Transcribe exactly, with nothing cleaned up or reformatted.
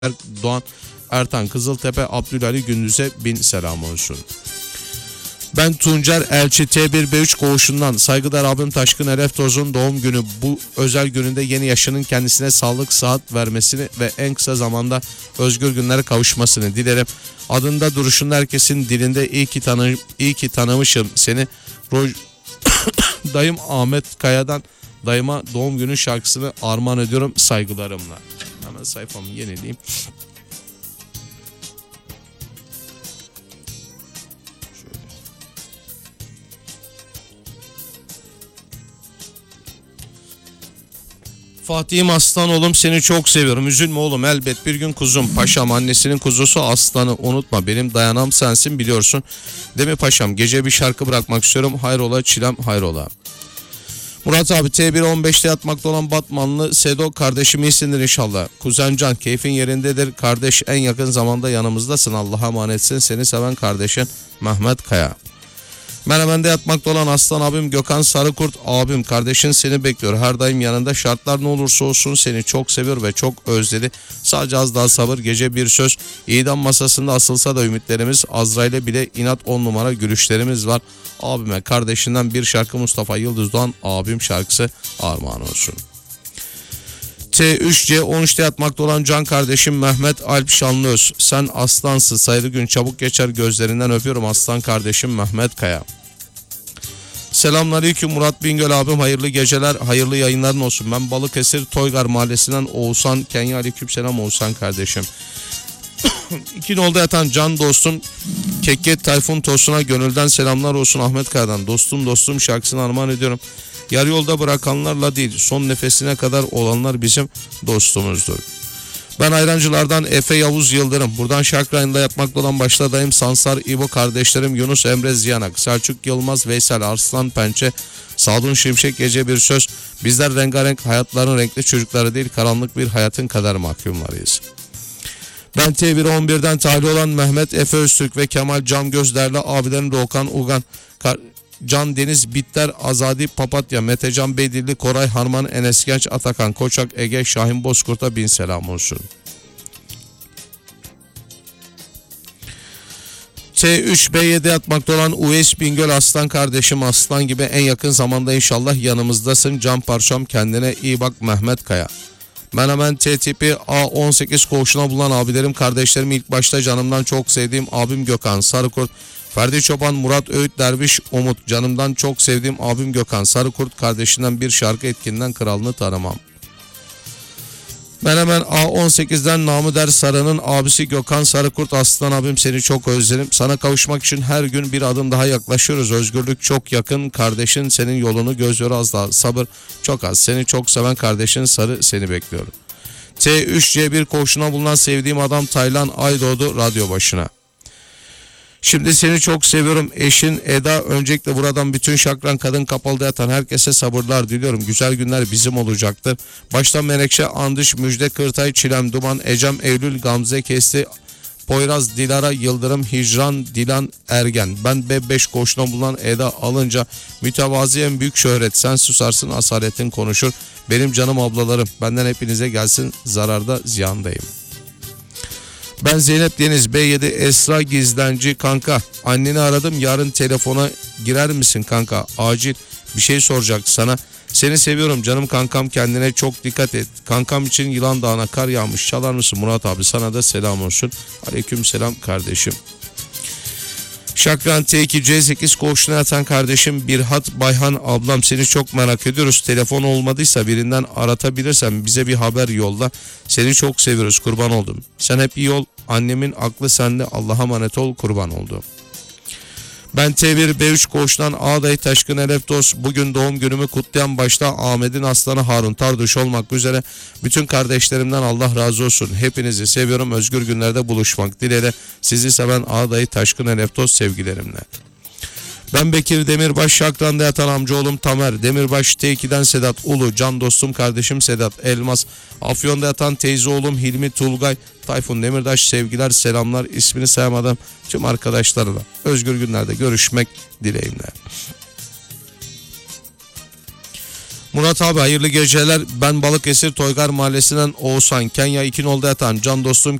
Doğan Ertan Kızıltepe Abdülali Gündüz'e bin selam olsun. Ben Tuncer Elçi T bir B üç koğuşundan saygıdeğer abim Taşkın Elef Toz'un doğum günü, bu özel gününde yeni yaşının kendisine sağlık, sıhhat vermesini ve en kısa zamanda özgür günlere kavuşmasını dilerim. Adında duruşunda herkesin dilinde iyi ki, tanı iyi ki tanımışım seni. Roj Dayım Ahmet Kaya'dan dayıma doğum günü şarkısını armağan ediyorum saygılarımla. Hemen sayfamı yenileyim. Fatih'im aslan oğlum, seni çok seviyorum. Üzülme oğlum, elbet bir gün kuzum. Paşam, annesinin kuzusu aslanı unutma. Benim dayanam sensin biliyorsun. Değil mi paşam? Gece bir şarkı bırakmak istiyorum. Hayrola çilem hayrola. Murat abi T bir on beşte yatmakta olan Batmanlı Sedo kardeşim, iyisindir inşallah. Kuzencan keyfin yerindedir. Kardeş en yakın zamanda yanımızdasın. Allah'a emanetsin. Seni seven kardeşin Mehmet Kaya. Menemen'de yatmakta olan aslan abim Gökhan Sarıkurt abim, kardeşin seni bekliyor. Her daim yanında, şartlar ne olursa olsun seni çok seviyor ve çok özledi. Sadece az daha sabır, gece bir söz. İdam masasında asılsa da ümitlerimiz, Azrail'e bile inat on numara gülüşlerimiz var. Abime kardeşinden bir şarkı, Mustafa Yıldız Doğan abim şarkısı armağan olsun. T üç C on üçte yatmakta olan can kardeşim Mehmet Alp Şanlıöz. Sen aslansın, sayılı gün çabuk geçer, gözlerinden öpüyorum aslan kardeşim Mehmet Kaya. Selamünaleyküm Murat Bingöl abim, hayırlı geceler, hayırlı yayınların olsun. Ben Balıkesir Toygar Mahallesi'nden Oğuzhan Kenya, aleykümselam Oğuzhan kardeşim. İki nolda yatan can dostum Kekket Tayfun Tosun'a gönülden selamlar olsun Ahmet Kaya'dan. Dostum dostum şarkısını armağan ediyorum. Yarı yolda bırakanlarla değil, son nefesine kadar olanlar bizim dostumuzdur. Ben Ayrancılardan Efe Yavuz Yıldırım. Buradan Şakray'ında yatmakta olan başta dayım Sansar İbo kardeşlerim Yunus Emre Ziyanak, Selçuk Yılmaz, Veysel Arslan Pençe, Sadun Şimşek gece bir söz. Bizler rengarenk hayatların renkli çocukları değil, karanlık bir hayatın kadar mahkumlarıyız. Ben T bir on birden tahliye olan Mehmet Efe Öztürk ve Kemal Cam Gözler'le abilerim Doğukan Ugan, Can Deniz Bitter, Azadi Papatya, Metecan Beydilli, Koray Harman, Enes Genç, Atakan Koçak, Ege Şahin Bozkurt'a bin selam olsun. T üç B yedi yatmakta olan Uveys Bingöl aslan kardeşim, aslan gibi en yakın zamanda inşallah yanımızdasın. Can parçam, kendine iyi bak Mehmet Kaya. Menemen T tipi A on sekiz koğuşuna bulunan abilerim kardeşlerim, ilk başta canımdan çok sevdiğim abim Gökhan Sarıkurt, Ferdi Çoban, Murat Öğüt Derviş, Umut, canımdan çok sevdiğim abim Gökhan Sarıkurt, kardeşinden bir şarkı etkinden kralını tanımam. Ben hemen A on sekizden Namı Der Sarı'nın abisi Gökhan Sarıkurt, aslan abim seni çok özlerim. Sana kavuşmak için her gün bir adım daha yaklaşıyoruz. Özgürlük çok yakın, kardeşin senin yolunu gözlüyor, az daha sabır çok az. Seni çok seven kardeşin Sarı seni bekliyor. T üç C bir koğuşuna bulunan sevdiğim adam Taylan Aydoğdu radyo başına. Şimdi seni çok seviyorum eşin Eda. Öncelikle buradan bütün Şakran kadın kapalıda yatan herkese sabırlar diliyorum. Güzel günler bizim olacaktır. Başta Menekşe, Andış, Müjde, Kırtay, Çilem, Duman, Ecem, Eylül, Gamze, Kesti, Poyraz, Dilara, Yıldırım, Hicran, Dilan, Ergen. Ben B beş koğuşuna bulunan Eda alınca mütevazi en büyük şöhret. Sen susarsın, asaletin konuşur. Benim canım ablalarım, benden hepinize gelsin, zararda ziyandayım. Ben Zeynep Deniz B yedi Esra Gizlenci kanka, anneni aradım, yarın telefona girer misin kanka, acil bir şey soracak sana, seni seviyorum canım kankam, kendine çok dikkat et kankam, için Yılan Dağı'na kar yağmış, çalar mısın Murat abi, sana da selam olsun. Aleyküm selam kardeşim. Şakran T iki C sekiz koğuşuna yatan kardeşim Birhat Bayhan ablam, seni çok merak ediyoruz. Telefon olmadıysa birinden aratabilirsen bize bir haber yolla. Seni çok seviyoruz, kurban oldum. Sen hep iyi ol. Annemin aklı sende. Allah'a emanet ol, kurban oldum. Ben T bir B üç koğuştan Ağday Taşkın Elef Dost, bugün doğum günümü kutlayan başta Ahmet'in aslanı Harun Tarduş olmak üzere bütün kardeşlerimden Allah razı olsun. Hepinizi seviyorum. Özgür günlerde buluşmak dileğiyle, sizi seven Ağday Taşkın Elef Dost sevgilerimle. Ben Bekir Demirbaş, Şakran'da yatan amcaoğlum Tamer Demirbaş, T iki'den Sedat Ulu, can dostum kardeşim Sedat Elmas, Afyon'da yatan teyze oğlum Hilmi Tulgay, Tayfun Demirtaş, sevgiler selamlar, ismini sayamadım tüm arkadaşlarla. Özgür günlerde görüşmek dileğimle. Murat abi hayırlı geceler. Ben Balıkesir Toygar Mahallesi'nden Oğuzhan. Kenya iki nolda yatan can dostum